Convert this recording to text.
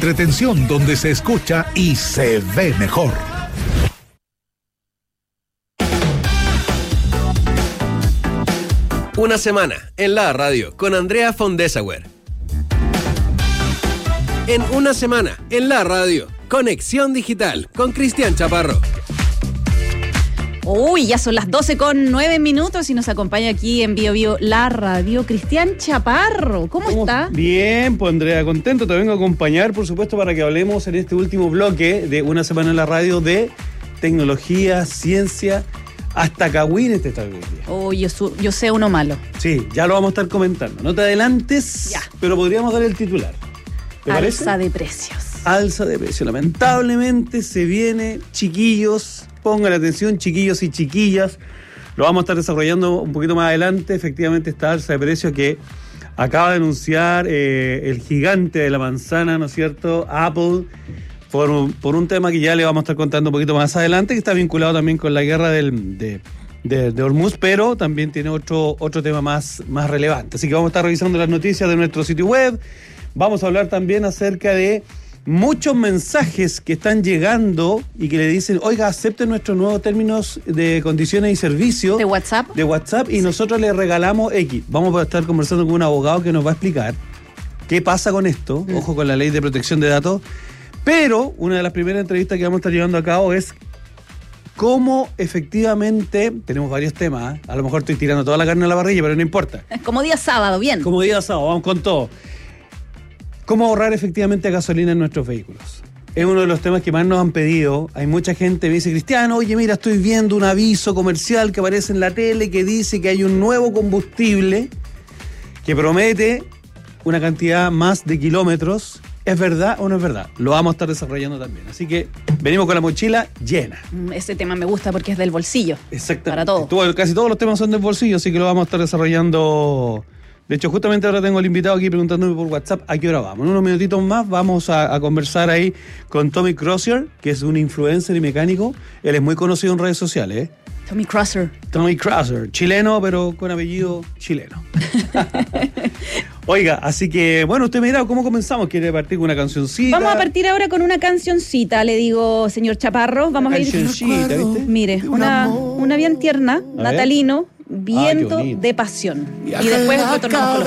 entretención donde se escucha y se ve mejor. Una semana en la radio con Andrea von Dessauer. En una semana en la radio, Conexión Digital con Cristian Chaparro. Uy, ya son las 12:09 y nos acompaña aquí en Bio Bio la radio Cristian Chaparro. ¿Cómo está? Bien, pues Andrea, contento. Te vengo a acompañar, por supuesto, para que hablemos en este último bloque de Una semana en la radio de tecnología, ciencia, hasta Kawines te está hoy día. Oh, yo sé uno malo. Sí, ya lo vamos a estar comentando. No te adelantes, ya, pero podríamos dar el titular. ¿Te parece? Alza de precios. Alza de precios. Lamentablemente se viene, chiquillos, pongan atención, chiquillos y chiquillas. Lo vamos a estar desarrollando un poquito más adelante. Efectivamente, esta alza de precios que acaba de anunciar el gigante de la manzana, ¿no es cierto? Apple, por un tema que ya le vamos a estar contando un poquito más adelante, que está vinculado también con la guerra de Hormuz, pero también tiene otro tema más relevante. Así que vamos a estar revisando las noticias de nuestro sitio web. Vamos a hablar también acerca de muchos mensajes que están llegando y que le dicen, oiga, acepten nuestros nuevos términos de condiciones y servicios. ¿De WhatsApp? De WhatsApp, y sí, nosotros le regalamos X. Vamos a estar conversando con un abogado que nos va a explicar qué pasa con esto. Ojo con la ley de protección de datos. Pero una de las primeras entrevistas que vamos a estar llevando a cabo es cómo efectivamente, tenemos varios temas, a lo mejor estoy tirando toda la carne a la parrilla, pero no importa. Como día sábado, bien. Como día sábado, vamos con todo. ¿Cómo ahorrar efectivamente gasolina en nuestros vehículos? Es uno de los temas que más nos han pedido. Hay mucha gente que me dice, Cristiano, oye, mira, estoy viendo un aviso comercial que aparece en la tele que dice que hay un nuevo combustible que promete una cantidad más de kilómetros. ¿Es verdad o no es verdad? Lo vamos a estar desarrollando también. Así que venimos con la mochila llena. Ese tema me gusta porque es del bolsillo. Exactamente. Para todo. Casi todos los temas son del bolsillo, así que lo vamos a estar desarrollando. De hecho, justamente ahora tengo al invitado aquí preguntándome por WhatsApp a qué hora vamos. En unos minutitos más vamos a conversar ahí con Tommy Crozier, que es un influencer y mecánico. Él es muy conocido en redes sociales, ¿eh? Tommy Crozier, chileno, pero con apellido chileno. Oiga, así que, bueno, usted me dirá, ¿cómo comenzamos? ¿Quiere partir con una cancioncita? Vamos a partir ahora con una cancioncita, le digo, señor Chaparro. Vamos a ir. ¿Viste? Mire, una bien tierna, natalino, Viento de Pasión. Y después retornamos con los